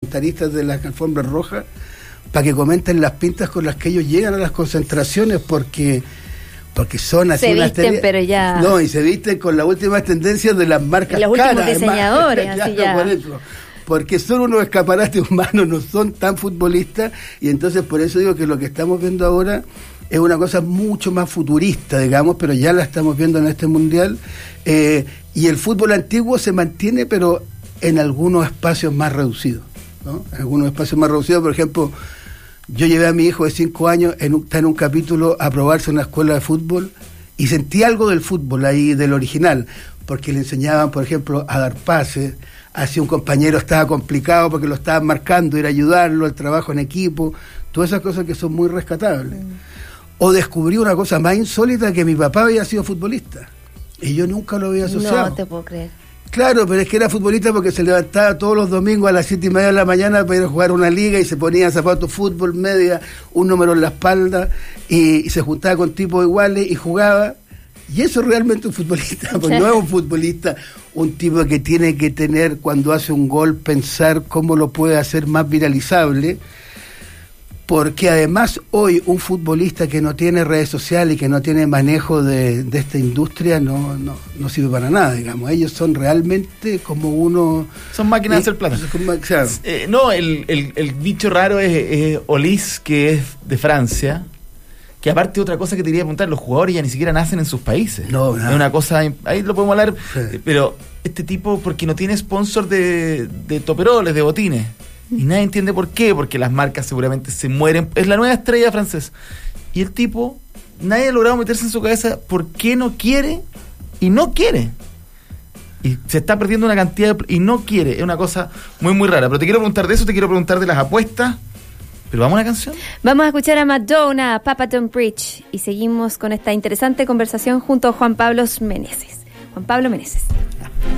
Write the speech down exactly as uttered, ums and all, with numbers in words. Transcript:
comentaristas de las alfombras rojas para que comenten las pintas con las que ellos llegan a las concentraciones, porque porque son así se unas visten tele- pero ya no, y se visten con las últimas tendencias de las marcas los últimos caras, diseñadores, además. así Claro, ya. por eso. Porque son unos escaparates humanos, no son tan futbolistas, y entonces por eso digo que lo que estamos viendo ahora es una cosa mucho más futurista, digamos, pero ya la estamos viendo en este mundial, eh, y el fútbol antiguo se mantiene, pero en algunos espacios más reducidos, ¿no? En algunos espacios más reducidos, por ejemplo, yo llevé a mi hijo de cinco años, en un, está en un capítulo, a probarse en una escuela de fútbol, y sentí algo del fútbol ahí, del original, porque le enseñaban, por ejemplo, a dar pases, así un compañero estaba complicado porque lo estaban marcando, ir a ayudarlo, el trabajo en equipo, todas esas cosas que son muy rescatables. Mm. O descubrí una cosa más insólita, que mi papá había sido futbolista, y yo nunca lo había asociado. No te puedo creer. Claro, pero es que era futbolista porque se levantaba todos los domingos a las siete y media de la mañana para ir a jugar una liga y se ponía zapatos fútbol, media, un número en la espalda y, y se juntaba con tipos iguales y jugaba. Y eso es realmente un futbolista, pues no es un futbolista, un tipo que tiene que tener, cuando hace un gol, pensar cómo lo puede hacer más viralizable, porque además hoy un futbolista que no tiene redes sociales y que no tiene manejo de, de esta industria no, no, no sirve para nada, digamos. Ellos son realmente como uno... Son máquinas de hacer plata. Claro. Eh, no, el, el, el bicho raro es, es Olis, que es de Francia, que aparte otra cosa que te quería preguntar, los jugadores ya ni siquiera nacen en sus países. No, nada. Es una cosa, ahí lo podemos hablar, Sí. pero este tipo, porque no tiene sponsor de, de toperoles, de botines, y nadie entiende por qué, porque las marcas seguramente se mueren, es la nueva estrella francesa, y el tipo, nadie ha logrado meterse en su cabeza por qué no quiere, y no quiere, y se está perdiendo una cantidad de, y no quiere, es una cosa muy muy rara. Pero te quiero preguntar de eso, te quiero preguntar de las apuestas. ¿Pero vamos a una canción? Vamos a escuchar a Madonna, a Papa Don't Preach, y seguimos con esta interesante conversación junto a Juan Pablo Meneses. Juan Pablo Meneses.